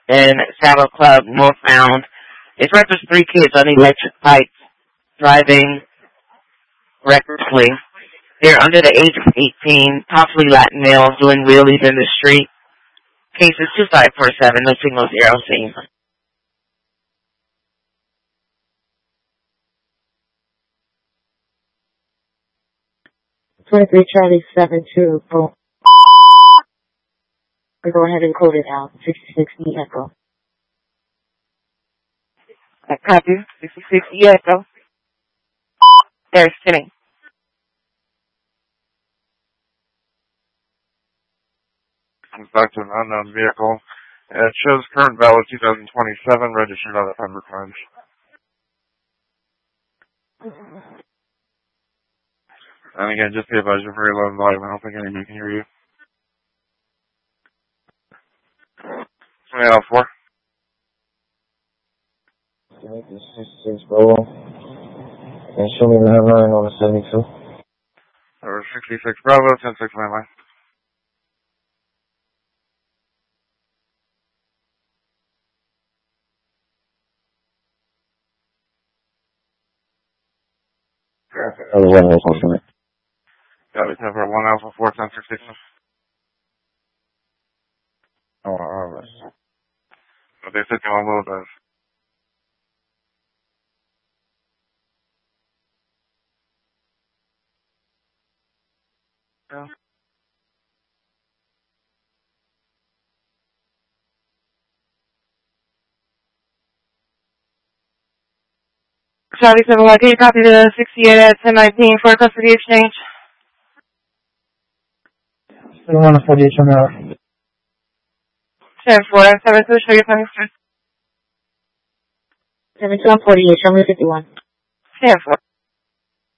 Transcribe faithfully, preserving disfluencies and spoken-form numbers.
in Saddle Club, Northbound. It's referenced three kids on electric bikes driving recklessly. They're under the age of eighteen, possibly Latin males doing wheelies in the street. Case is two five four seven, no signal zero seen. twenty-three Charlie seven two, go. Go ahead and code it out. sixty-six E Echo. I copy. sixty-six E Echo. They're sitting. Back to an unknown vehicle. And it shows current valid two thousand twenty-seven, registered out of Pembroke Pines. And again, just be advised, you're very low in volume. I don't think anybody can hear you. twenty-eight oh four. sixty-six Bravo. And show me the headline on the seventy-two. Over sixty-six Bravo, ten six landline. Oh, the one was on it. Yeah, we have our one Alpha four ten sixty-two. Oh, alright. But they said you on load those. Yeah. Charlie seven one, can you copy the sixty-eight at ten nineteen for custody exchange? Still on the forty-eight on hour. ten four seven two, show your time, sir. seven two on forty-eight, show me fifty-one. ten four.